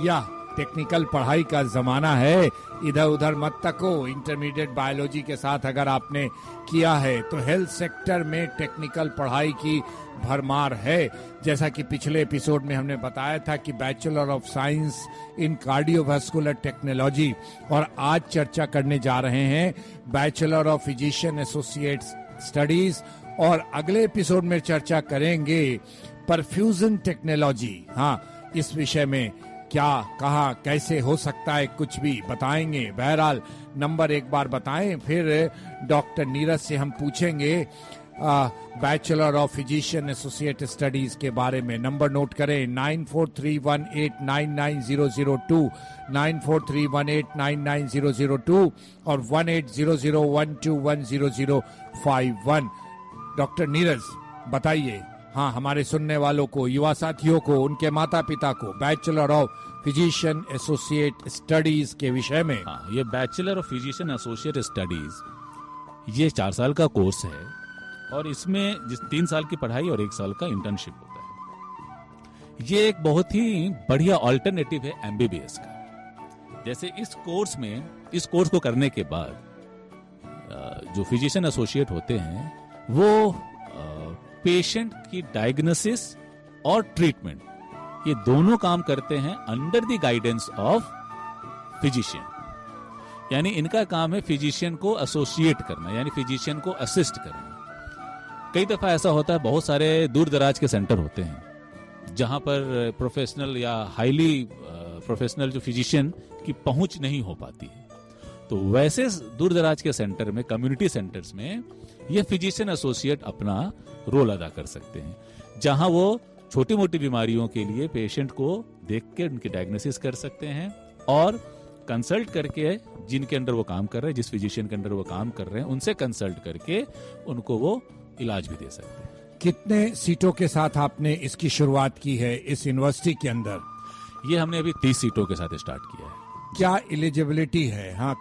या टेक्निकल पढ़ाई का जमाना है, इधर उधर मत तको। इंटरमीडिएट बायोलॉजी के साथ अगर आपने किया है तो हेल्थ सेक्टर में टेक्निकल पढ़ाई की भरमार है। जैसा कि पिछले एपिसोड में हमने बताया था कि bachelor of science in cardiovascular technology, और आज चर्चा करने जा रहे हैं bachelor of physician associate studies, और अगले एपिसोड में चर्चा करेंगे परफ्यूजन टेक्नोलॉजी। हाँ, इस विषय में क्या, कहाँ, कैसे हो सकता है, कुछ भी बताएंगे। बहरहाल नंबर एक बार बताएं, फिर डॉक्टर नीरज से हम पूछेंगे bachelor of physician associate studies के बारे में। नंबर नोट करें 9431899002, 9431899002 और 180012100051। डॉक्टर नीरज बताइए, हाँ, हमारे सुनने वालों को, युवा साथियों को, उनके माता पिता को bachelor of physician associate studies के विषय में। हाँ, ये bachelor of physician associate studies ये 4 साल का कोर्स है और इसमें 3 साल की पढ़ाई और 1 साल का इंटर्नशिप होता है। ये एक बहुत ही बढ़िया ऑल्टरनेटिव है एमबीबीएस का। जैसे इस कोर्स को करने के बाद जो फिजिशियन एसोसिएट होते हैं वो पेशेंट की डायग्नोसिस और ट्रीटमेंट, ये दोनों काम करते हैं under the guidance of physician. यानी इनका काम है फिजिशियन को एसोसिएट करना, यानी फिजिशियन को असिस्ट करना। कई दफा ऐसा होता है, बहुत सारे दूर दराज के सेंटर होते हैं जहां पर प्रोफेशनल या हाईली प्रोफेशनल जो फिजिशियन की पहुंच नहीं हो पाती है। तो वैसे दूर दराज के सेंटर में, कम्युनिटी सेंटर्स में, ये फिजिशियन एसोसिएट अपना रोल अदा कर सकते हैं, जहां वो छोटी मोटी बीमारियों के लिए पेशेंट को देख के उनकी डायग्नोसिस कर सकते हैं और कंसल्ट करके, जिनके अंडर वो काम कर रहे हैं, जिस फिजिशियन के अंडर वो काम कर रहे हैं, उनसे कंसल्ट करके उनको वो इलाज भी दे सकते हैं। कितने सीटों के साथ आपने इसकी शुरुआत की है इस यूनिवर्सिटी के अंदर? ये हमने अभी 30 सीटों के साथ स्टार्ट किया है। क्या एलिजिबिलिटी है? हाँ,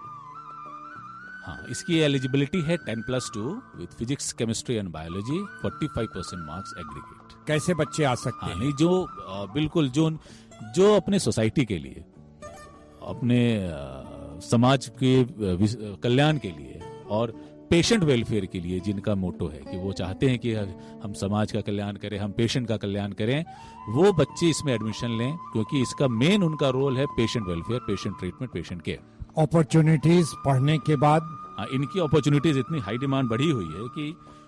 इसकी एलिजिबिलिटी है 10+2 with physics, chemistry and biology, 45% marks aggregate. कैसे बच्चे आ सकते हैं? नहीं, जो बिल्कुल जो अपने सोसाइटी के लिए, अपने समाज के कल्याण के लिए और पेशेंट वेलफेयर के लिए, जिनका मोटो है कि वो चाहते हैं कि हम समाज का कल्याण करें, हम पेशेंट का कल्याण करें, वो बच्चे इसमें एडमिशन लें, क्योंकि इसका मेन उनका रोल है patient welfare, patient treatment, patient care. Opportunities पढ़ने के बाद इनकी अपॉर्चुनिटीज इतनी हाई डिमांड बढ़ी हुई है कि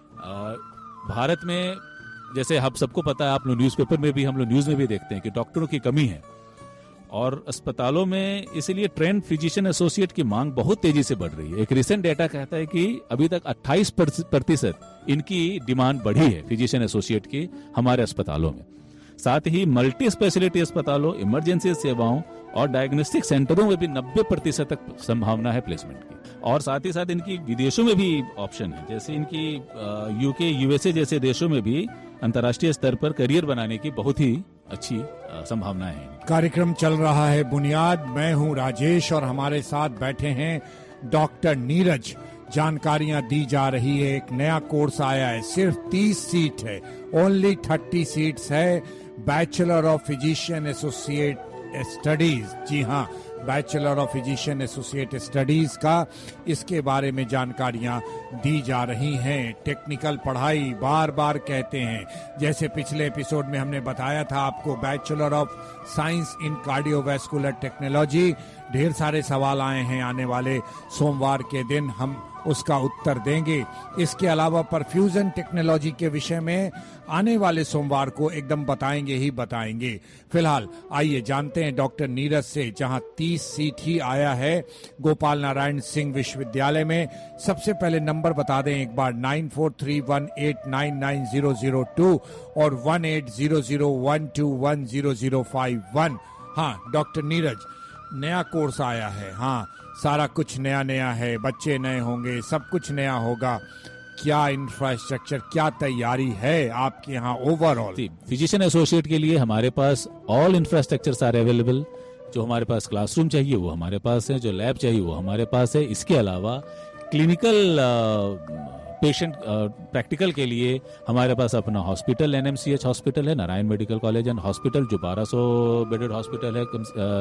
भारत में, जैसे आप सबको पता है, आप लोग न्यूज़पेपर में भी, हम लोग न्यूज़ में भी देखते हैं कि डॉक्टरों की कमी है और अस्पतालों में, इसीलिए ट्रेंड फिजिशियन एसोसिएट की मांग बहुत तेजी से बढ़ रही है। एक रिसेंट डेटा कहता है कि अभी तक 28% इनकी डिमांड बढ़ी है फिजिशियन एसोसिएट की हमारे अस्पतालों में। साथ ही मल्टी स्पेशलिटी अस्पतालों, इमरजेंसी सेवाओं और डायग्नोस्टिक सेंटरों में भी 90% तक संभावना है प्लेसमेंट की। और साथ ही साथ इनकी विदेशों में भी ऑप्शन है, जैसे इनकी यूके, यूएसए जैसे देशों में भी अंतर्राष्ट्रीय स्तर पर करियर बनाने की बहुत ही अच्छी संभावनाएं हैं। कार्यक्रम चल रहा है बुनियाद। मैं हूं राजेश और हमारे साथ बैठे हैं डॉक्टर नीरज। जानकारियां दी जा रही है, एक नया कोर्स आया है, सिर्फ 30 सीट है, ओनली 30 सीट्स है, bachelor of physician associate studies. जी हाँ, bachelor of physician associate studies का, इसके बारे में जानकारियां दी जा रही हैं। टेक्निकल पढ़ाई बार बार कहते हैं, जैसे पिछले एपिसोड में हमने बताया था आपको, bachelor of science in cardiovascular technology. ढेर सारे सवाल आए हैं, आने वाले सोमवार के दिन हम उसका उत्तर देंगे। इसके अलावा परफ्यूजन टेक्नोलॉजी के विषय में आने वाले सोमवार को एकदम बताएंगे ही बताएंगे। फिलहाल आइए जानते हैं डॉक्टर नीरज से, जहां 30 सीट ही आया है गोपाल नारायण सिंह विश्वविद्यालय में। सबसे पहले नंबर बता दें एक बार, 9431899002 और 180012100051। हाँ डॉक्टर नीरज, नया कोर्स आया है, हाँ सारा कुछ नया नया है, बच्चे नए होंगे, सब कुछ नया होगा। क्या इंफ्रास्ट्रक्चर, क्या तैयारी है आपके यहाँ ओवरऑल? फिजिशियन एसोसिएट के लिए हमारे पास ऑल इंफ्रास्ट्रक्चर्स आर अवेलेबल। जो हमारे पास क्लासरूम चाहिए वो हमारे पास है, जो लैब चाहिए वो हमारे पास है। इसके अलावा क्लिनिकल पेशेंट प्रैक्टिकल के लिए हमारे पास अपना हॉस्पिटल, एनएमसीएच हॉस्पिटल है, Narayan medical college and hospital, जो 1200 बेडेड हॉस्पिटल है